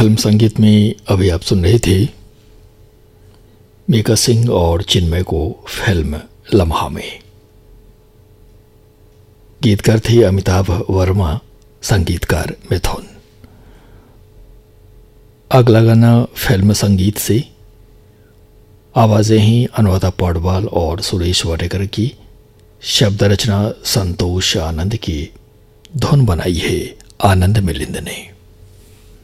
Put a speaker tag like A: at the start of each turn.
A: Film संगीत में अभी आप सुन रहे थे मीका सिंह और चिन्मय को फिल्म लम्हा में। गीतकार थे अमिताभ वर्मा, संगीतकार मिथुन। अगला गाना फिल्म संगीत से, आवाजें हैं अनुराधा पौडवाल और सुरेश वाडेकर की, शब्द रचना संतोष आनंद की, धुन बनाई है आनंद मिलिंद ने।